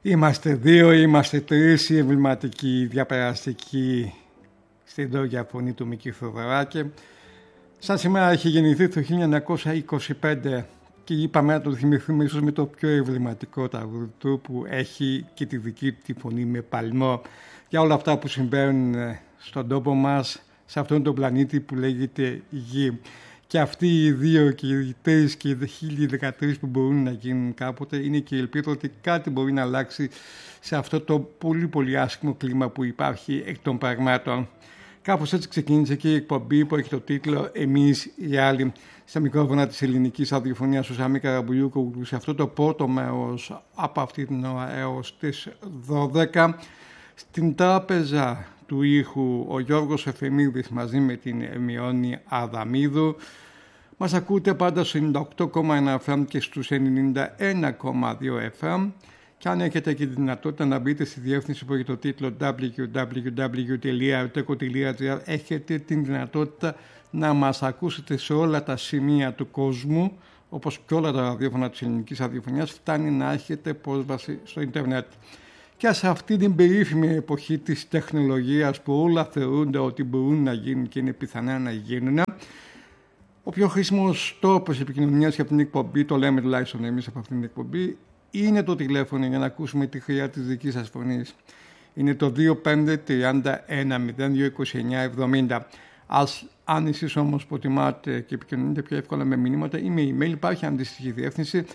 Είμαστε δύο, είμαστε τρεις, η εμβληματική διαπεραστική στην Δόγια Φωνή του Μίκη Θοδωράκη. Σαν σήμερα έχει γεννηθεί το 1925 και είπαμε να το θυμηθούμε ίσως με το πιο εμβληματικό τραγούδι του που έχει και τη δική του τη φωνή με παλμό για όλα αυτά που συμβαίνουν στον τόπο μας, σε αυτόν τον πλανήτη που λέγεται Γη. Και αυτοί οι δύο και οι τρεις και οι 1013 που μπορούν να γίνουν κάποτε είναι και η ελπίδα ότι κάτι μπορεί να αλλάξει σε αυτό το πολύ πολύ άσχημο κλίμα που υπάρχει εκ των πραγμάτων. Κάπως έτσι ξεκίνησε και η εκπομπή που έχει το τίτλο «Εμείς οι άλλοι». Στα μικρόφωνα της ελληνικής ραδιοφωνίας του Σαμί Καραμπουλιούκογλου σε αυτό το πρώτο μέρος από αυτή την ώρα έως τις 12. Στην τράπεζα του ήχου ο Γιώργος Εφεμίδης μαζί με την Ερμιόνη Αδαμίδου. Μας ακούτε πάντα στο 98,1 FM και στους 91,2 FM. Και αν έχετε και τη δυνατότητα να μπείτε στη διεύθυνση που έχει το τίτλο www.arteco.gr, έχετε την δυνατότητα να μας ακούσετε σε όλα τα σημεία του κόσμου, όπως και όλα τα ραδιόφωνα της ελληνικής ραδιοφωνίας, φτάνει να έχετε πρόσβαση στο ίντερνετ. Και σε αυτή την περίφημη εποχή της τεχνολογίας που όλα θεωρούνται ότι μπορούν να γίνουν και είναι πιθανά να γίνουν, ο πιο χρήσιμος τρόπος επικοινωνίας για αυτήν την εκπομπή, το λέμε τουλάχιστον εμείς από αυτήν την εκπομπή, είναι το τηλέφωνο για να ακούσουμε τη χρειά της δικής σας φωνής. Είναι το 2531-0229-70. Αν εσείς όμως προτιμάτε και επικοινωνείτε πιο εύκολα με μηνύματα ή με email, υπάρχει αντίστοιχη διεύθυνση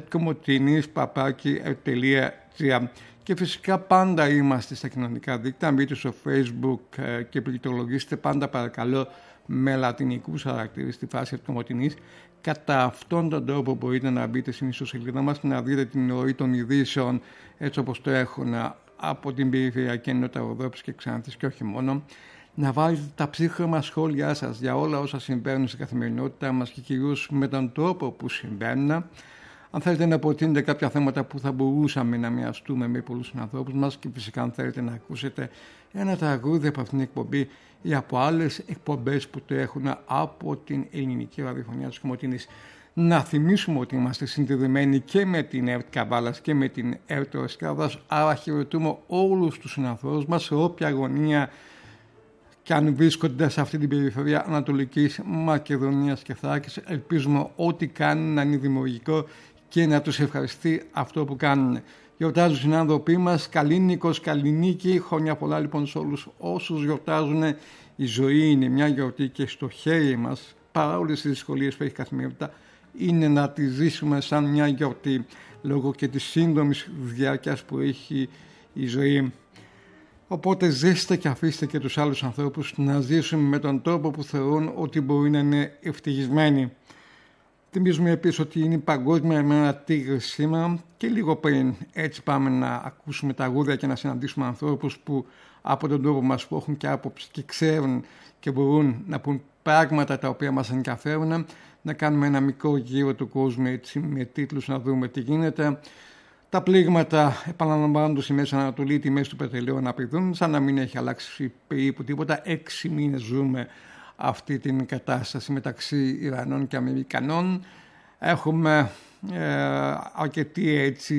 etkomotinis@r.gr. Και φυσικά πάντα είμαστε στα κοινωνικά δίκτυα. Αν μπείτε στο Facebook και πληκτρολογήσετε πάντα παρακαλώ με λατινικούς χαρακτήρες στη φάση Ετκομοτινής. Κατά αυτόν τον τρόπο μπορείτε να μπείτε στην ιστοσελίδα μας και να δείτε την ροή των ειδήσεων έτσι όπως το έχουν από την περιφερειακή ενότητα Ροδόπης και Ξάνθης και όχι μόνο. Να βάλετε τα ψύχρωμα σχόλιά σας για όλα όσα συμβαίνουν στην καθημερινότητά μας και κυρίως με τον τρόπο που συμβαίνουν. Αν θέλετε να προτείνετε κάποια θέματα που θα μπορούσαμε να μοιραστούμε με πολλούς ανθρώπους μας και φυσικά αν θέλετε να ακούσετε ένα τραγούδι από αυτήν την εκπομπή ή από άλλες εκπομπές που το έχουν από την ελληνική ραδιοφωνία της Κομοτίνης. Να θυμίσουμε ότι είμαστε συνδεδεμένοι και με την ΕΡΤ Καβάλας και με την ΕΡΤ Οσκάδας, άρα χαιρετούμε όλους τους συνανθρώπους μας σε όποια γωνία και αν βρίσκονται σε αυτή την περιφερεια Ανατολικής Μακεδονίας και Θράκης. Ελπίζουμε ό,τι κάνουν να είναι δημιουργικό και να τους ευχαριστεί αυτό που κάνουν. Γιορτάζουν οι συνάνθρωποι μας, καλή Νίκος, καλή νίκη, χρόνια πολλά λοιπόν σε όλους όσους γιορτάζουν. Η ζωή είναι μια γιορτή και στο χέρι μας, παρά όλες τις δυσκολίες που έχει καθημερινότητα, είναι να τη ζήσουμε σαν μια γιορτή, λόγω και της σύντομης διάρκειας που έχει η ζωή. Οπότε ζήστε και αφήστε και τους άλλους ανθρώπους να ζήσουν με τον τρόπο που θεωρούν ότι μπορεί να είναι ευτυχισμένοι. Θυμίζουμε επίσης ότι είναι η Παγκόσμια ημέρα Τίγρης σήμερα και λίγο πριν έτσι πάμε να ακούσουμε τραγούδια και να συναντήσουμε ανθρώπους που από τον τρόπο μας που έχουν και άποψη και ξέρουν και μπορούν να πούν πράγματα τα οποία μας ενδιαφέρουν, να κάνουμε ένα μικρό γύρο του κόσμου έτσι, με τίτλους να δούμε τι γίνεται. Τα πλήγματα επαναλαμβάνονται στη Μέση Ανατολή, οι τιμές του πετρελαίου να πηδούν, σαν να μην έχει αλλάξει περίπου τίποτα. 6 μήνες ζούμε αυτή την κατάσταση μεταξύ Ιρανών και Αμερικανών. Έχουμε αρκετή έτσι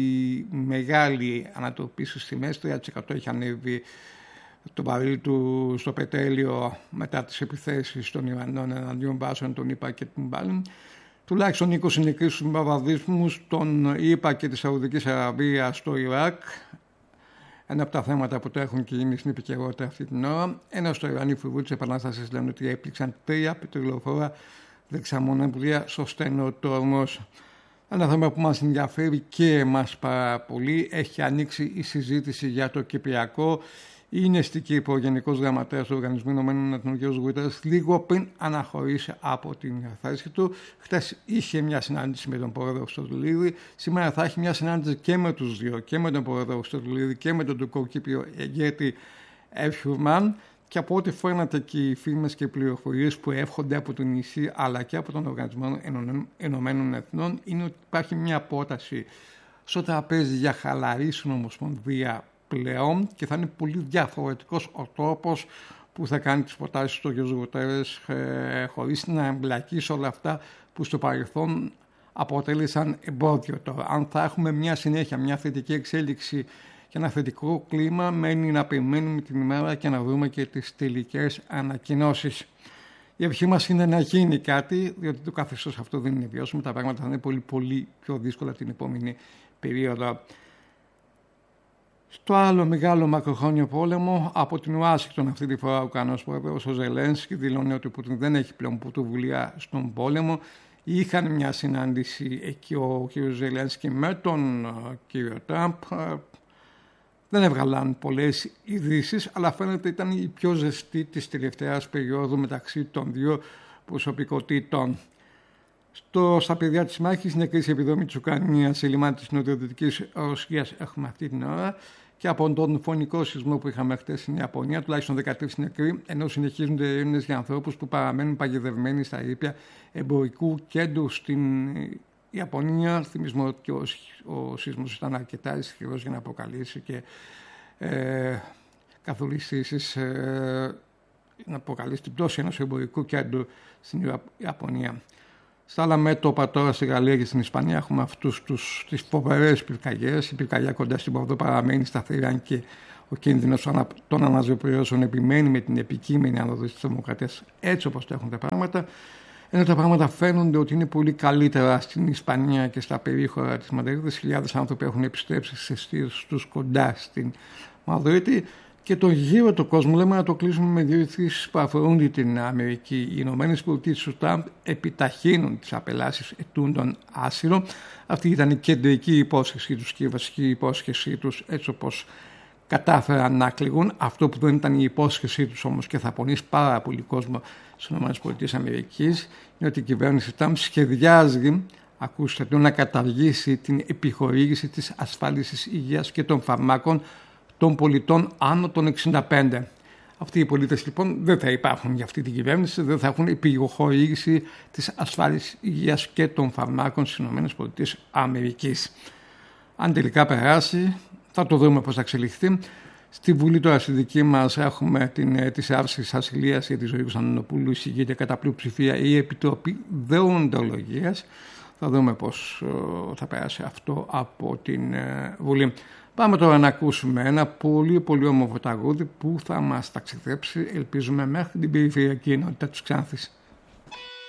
μεγάλη ανατροπή στις τιμές, 3% έχει ανέβει το βαρύλι του στο πετρέλαιο μετά τις επιθέσεις των Ιρανών εναντίον βάσεων των ΗΠΑ και των Μπάλιν. Τουλάχιστον 20 νεκροί στους βομβαρδισμούς των ΗΠΑ και της Σαουδικής Αραβίας στο Ιράκ. Ένα από τα θέματα που το έχουν και γίνει στην επικαιρότητα αυτή την ώρα. Ένα στο Ιράν, οι φρουροί της Επανάστασης λένε ότι έπληξαν 3 πετρελοφόρα δεξαμονέμπλια στο στενό του Ορμός. Ένα θέμα που μας ενδιαφέρει και εμάς πάρα πολύ. Έχει ανοίξει η συζήτηση για το Κυπριακό. Είναι στην Κύπρο ο Γενικός Γραμματέας του Οργανισμού Ηνωμένων Εθνών κ. Γουιτέρας λίγο πριν αναχωρήσει από την θέση του. Χτες είχε μια συνάντηση με τον πρόεδρο Χριστοδουλίδη. Σήμερα θα έχει μια συνάντηση και με τους δύο, και με τον πρόεδρο Χριστοδουλίδη και με τον τουρκοκύπριο ηγέτη Ερχουρμάν. Και από ό,τι φαίνεται και οι φήμες και οι πληροφορίες που εύχονται από το νησί αλλά και από τον Οργανισμό Ηνωμένων Εθνών είναι ότι υπάρχει μια πρόταση στο τραπέζι για χαλαρή συνομοσπονδία πλέον και θα είναι πολύ διαφορετικός ο τρόπος που θα κάνει τις προτάσεις του κ. Γουτερές χωρίς να εμπλακεί σε όλα αυτά που στο παρελθόν αποτέλεσαν εμπόδιο. Τώρα, αν θα έχουμε μια συνέχεια, μια θετική εξέλιξη και ένα θετικό κλίμα, μένει να περιμένουμε την ημέρα και να δούμε και τις τελικές ανακοινώσεις. Η ευχή μας είναι να γίνει κάτι, διότι το καθεστώς αυτό δεν είναι βιώσιμο. Τα πράγματα θα είναι πολύ, πολύ πιο δύσκολα την επόμενη περίοδο. Στο άλλο μεγάλο μακροχρόνιο πόλεμο, από την Ουάσιγκτον αυτή τη φορά ο Ουκρανός πρόεδρος ο Ζελένσκι δηλώνει ότι ο Πούτιν δεν έχει πλέον πρωτοβουλία στον πόλεμο. Είχαν μια συνάντηση εκεί ο κ. Ζελένσκι με τον κ. Τραμπ. Δεν έβγαλαν πολλές ειδήσεις, αλλά φαίνεται ήταν η πιο ζεστή της τελευταίας περίοδου μεταξύ των δύο προσωπικότητων. Στα πεδία της μάχης, νεκρή επιδομή της Ουκρανίας σε λιμάνι της νοτιοδυτικής Ρωσίας έχουμε αυτή την ώρα, και από τον φωνικό σεισμό που είχαμε χτες στην Ιαπωνία, τουλάχιστον 13 νεκροί, ενώ συνεχίζονται έρευνες για ανθρώπους που παραμένουν παγιδευμένοι στα ερείπια εμπορικού κέντρου στην Ιαπωνία. Θυμίζουμε ότι ο σεισμός ήταν αρκετά ισχυρός για να προκαλέσει και καθολιστήσεις, να προκαλέσει την πτώση ενός εμπορικού κέντρου στην Ιαπωνία. Στα άλλα μέτωπα τώρα στη Γαλλία και στην Ισπανία έχουμε τις φοβερές πυρκαγιές. Η πυρκαγιά κοντά στην Πορδό παραμένει σταθερή, αν και ο κίνδυνος των αναζωπηρώσεων επιμένει με την επικείμενη άνοδο της δημοκρατίας, έτσι όπως το έχουν τα πράγματα. Ενώ τα πράγματα φαίνονται ότι είναι πολύ καλύτερα στην Ισπανία και στα περίχωρα της Μαδρίτης. Χιλιάδες άνθρωποι έχουν επιστρέψει στις αιστείες τους κοντά στην Μαδρίτη. Και τον γύρο του κόσμου λέμε να το κλείσουμε με δύο ειδήσεις που αφορούν την Αμερική. Οι Ηνωμένες Πολιτείες του Τραμπ επιταχύνουν τις απελάσεις ετούντων άσυλο. Αυτή ήταν η κεντρική υπόσχεσή τους και η βασική υπόσχεσή τους, έτσι όπως κατάφεραν να κληγούν. Αυτό που δεν ήταν η υπόσχεσή τους όμως και θα πονήσει πάρα πολύ κόσμο στις ΗΠΑ είναι ότι η κυβέρνηση Τραμπ σχεδιάζει, ακούστε το, να καταργήσει την επιχορήγηση της ασφάλισης υγείας και των φαρμάκων των πολιτών άνω των 65. Αυτοί οι πολίτες λοιπόν δεν θα υπάρχουν για αυτή την κυβέρνηση, δεν θα έχουν επιχορήγηση της ασφάλισης υγείας και των φαρμάκων στις ΗΠΑ. Αν τελικά περάσει, θα το δούμε πώς θα εξελιχθεί. Στη Βουλή τώρα στη δική μας έχουμε της άψης ασυλίας για τη ζωή του Ανωνοπούλου, εισηγείται κατά πλειοψηφία η Επιτροπή Δεοντολογίας. Θα δούμε πώς θα περάσει αυτό από την Βουλή. Πάμε τώρα να ακούσουμε ένα πολύ πολύ όμορφο τραγούδι που θα μας ταξιδέψει, ελπίζουμε, μέχρι την περιφερειακή ενότητα της Ξάνθης.